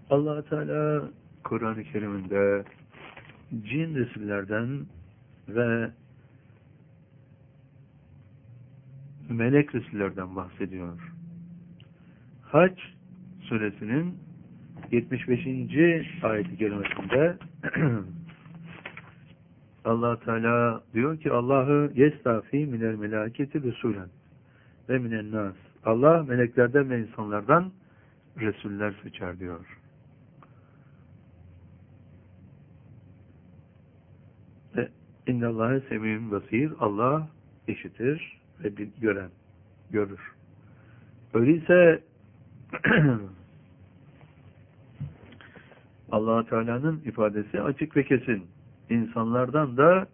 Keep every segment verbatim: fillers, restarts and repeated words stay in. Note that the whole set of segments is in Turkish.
Allah Teala Kur'an-ı Kerim'inde cin Resullerden ve melek Resullerden bahsediyor. Hac suresinin yetmiş beşinci ayet-i kerimesinde Allah Teala diyor ki Allah'ı yestafi minel melâketi resulen ve minen nas. Allah meleklerden ve insanlardan resuller seçer diyor. Ve innallâhe semî'ün basîr. Allah işitir ve bir gören, görür. Öyleyse Allah Teala'nın ifadesi açık ve kesin. İnsanlardan da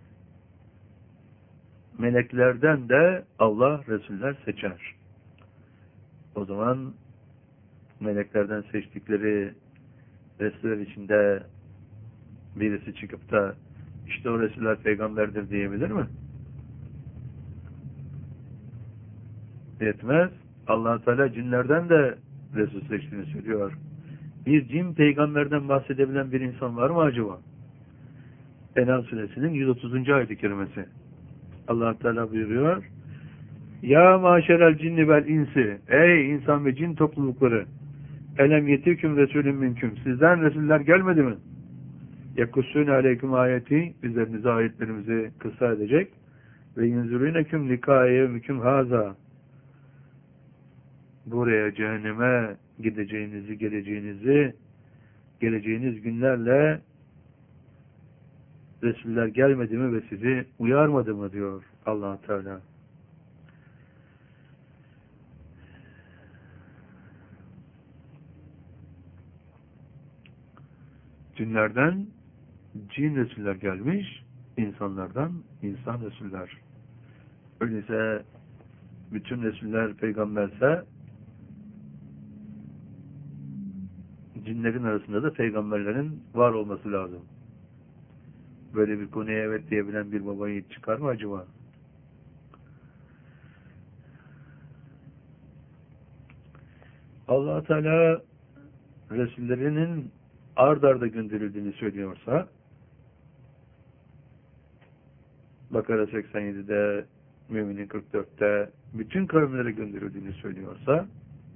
meleklerden de Allah Resuller seçer. O zaman meleklerden seçtikleri Resuller içinde birisi çıkıp da işte o Resuller peygamberdir diyebilir mi? Yetmez. Allah Teala cinlerden de Resul seçtiğini söylüyor. Bir cin peygamberden bahsedebilen bir insan var mı acaba? En'am suresinin yüz otuzuncu ayet-i kerimesi. Allah Teala buyuruyor. Ya maşerel cinni vel insi. Ey insan ve cin toplulukları. Elem yetiküm resulün minküm. Sizden resuller gelmedi mi? Yakussûne aleyküm ayeti. Üzerinize ayetlerimizi kısa edecek. Ve yunzurûneküm likâye müküm haza. Buraya cehenneme gideceğinizi, geleceğinizi, geleceğiniz günlerle Resuller gelmedi mi ve sizi uyarmadı mı diyor Allah Teala. Cinlerden cin Resuller gelmiş, insanlardan insan Resuller. Öyleyse bütün Resuller peygamberse cinlerin arasında da peygamberlerin var olması lazım. Böyle bir konuya evet diyebilen bir baba yiğit çıkar mı acaba? Allah Teala Resullerinin ard arda gönderildiğini söylüyorsa Bakara seksen yedide Mü'minin kırk dörtte bütün kavimlere gönderildiğini söylüyorsa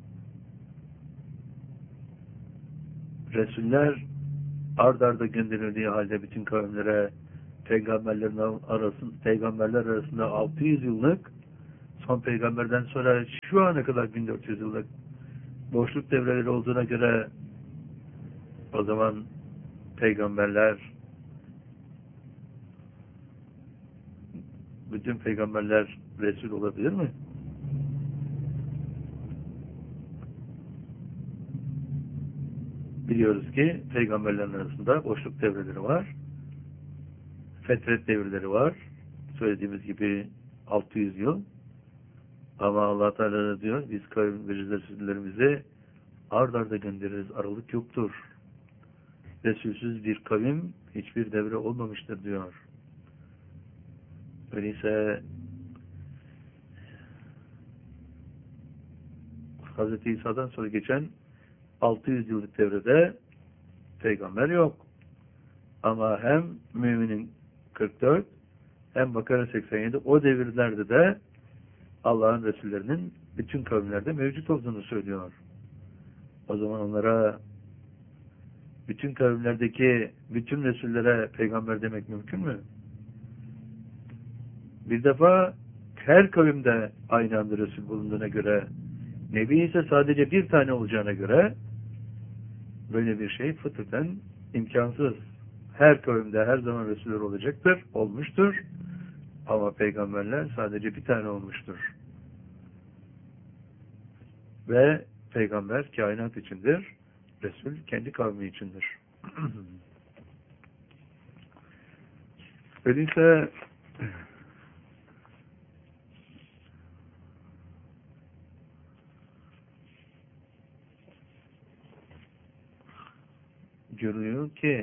Resuller ard arda gönderildiği halde bütün kavimlere peygamberlerin arasında, peygamberler arasında altı yüz yıllık son peygamberden sonra şu ana kadar bin dört yüz yıllık boşluk devreleri olduğuna göre o zaman peygamberler bütün peygamberler Resul olabilir mi? Biliyoruz ki peygamberlerin arasında boşluk devreleri var. Fetret devirleri var. Söylediğimiz gibi altı yüz yıl. Ama Allah Teala diyor biz kavim ve Resullerimizi ard arda göndeririz. Aralık yoktur. Resulsüz bir kavim hiçbir devre olmamıştır diyor. Öyleyse Hazreti İsa'dan sonra geçen altı yüz yıllık devrede peygamber yok. Ama hem Mü'minin kırk dört hem Bakara seksen yedi o devirlerde de Allah'ın Resullerinin bütün kavimlerde mevcut olduğunu söylüyor. O zaman onlara bütün kavimlerdeki bütün Resullere peygamber demek mümkün mü? Bir defa her kavimde aynı anda Resul bulunduğuna göre Nebi ise sadece bir tane olacağına göre böyle bir şey fıtraten imkansız. Her kavimde her zaman Resuller olacaktır, olmuştur. Ama peygamberler sadece bir tane olmuştur. Ve peygamber kainat içindir, Resul kendi kavmi içindir. Öyleyse görüyor ki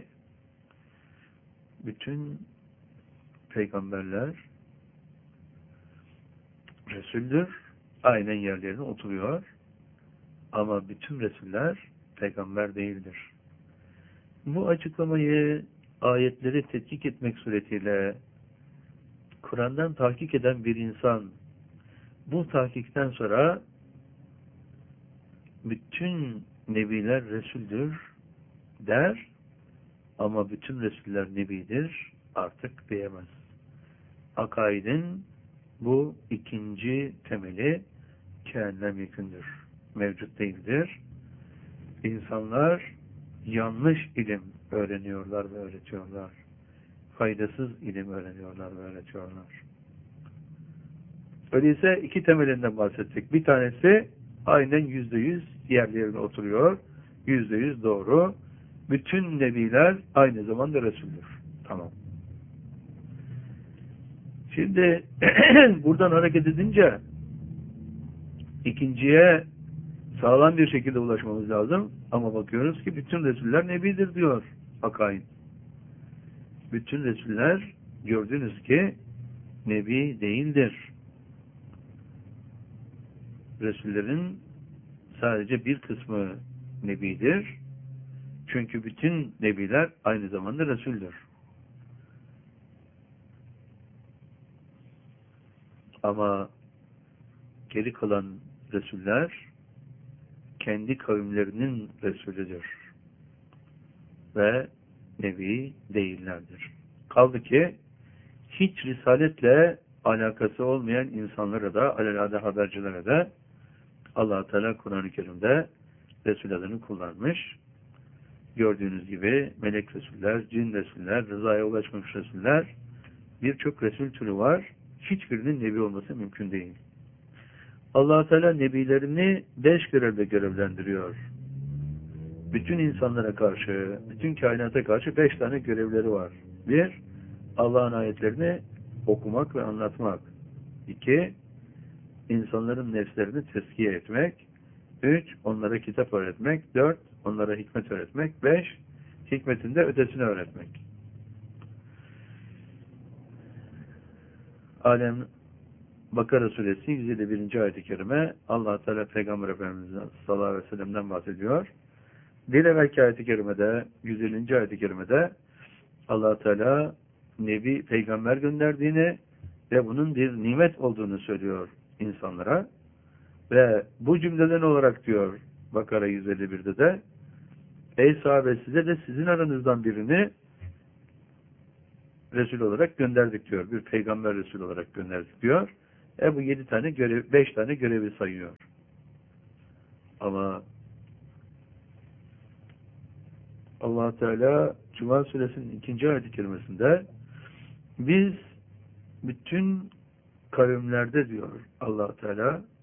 bütün peygamberler Resul'dür. Aynen yerlerine oturuyor. Ama bütün Resuller peygamber değildir. Bu açıklamayı ayetleri tetkik etmek suretiyle Kur'an'dan tahkik eden bir insan bu tahkikten sonra bütün nebiler Resul'dür der ama bütün Resuller Nebidir artık diyemez. Akaidin bu ikinci temeli kânem yekündür. Mevcut değildir. İnsanlar yanlış ilim öğreniyorlar ve öğretiyorlar. Faydasız ilim öğreniyorlar ve öğretiyorlar. Öyleyse iki temelinden bahsettik. Bir tanesi aynen yüzde yüz yerlerine oturuyor. Yüzde yüz doğru. Bütün nebiler aynı zamanda Resul'dür. Tamam. Şimdi buradan hareket edince ikinciye sağlam bir şekilde ulaşmamız lazım. Ama bakıyoruz ki bütün Resuller Nebidir diyor Akaid. Bütün Resuller gördünüz ki Nebi değildir. Resullerin sadece bir kısmı Nebidir. Çünkü bütün Nebiler aynı zamanda Resul'dür. Ama geri kalan Resuller kendi kavimlerinin Resulüdür. Ve Nebi değillerdir. Kaldı ki hiç risaletle alakası olmayan insanlara da, alelade habercilere de Allah-u Teala Kur'an-ı Kerim'de Resul adını kullanmış. Gördüğünüz gibi melek Resuller, cin Resuller, rızaya ulaşmış Resuller, birçok Resul türü var. Hiçbirinin Nebi olması mümkün değil. Allah-u Teala Nebilerini beş görevle görevlendiriyor. Bütün insanlara karşı, bütün kainata karşı beş tane görevleri var. Bir, Allah'ın ayetlerini okumak ve anlatmak. İki, insanların nefslerini tezkiye etmek. Üç, onlara kitap öğretmek. Dört, onlara hikmet öğretmek. Beş, hikmetin de ötesini öğretmek. Alem Bakara suresi yüz elli birinci ayet-i kerime Allah Teala Peygamber Efendimiz'den sallallahu aleyhi ve sellem'den bahsediyor. Bir evvelki ayet-i kerimede yüz ellinci ayet-i kerimede Allah Teala Nebi Peygamber gönderdiğini ve bunun bir nimet olduğunu söylüyor insanlara. Ve bu cümleden olarak diyor Bakara yüz elli birde de ey sahabe size de sizin aranızdan birini Resul olarak gönderdik diyor. Bir peygamber Resul olarak gönderdik diyor. E bu yedi tane görev, beş tane görevi sayıyor. Ama Allah Teala Cuma suresinin ikinci ayet-i kerimesinde biz bütün kavimlerde diyor Allah Teala